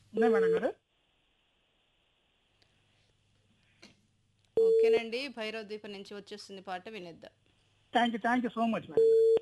ఉన్నాయి మేడం గారు. ఓకేనండి, భైరవ ద్వీపం నుంచి వచ్చేస్తుంది పాట, వినేద్దాం. Thank you so much madam.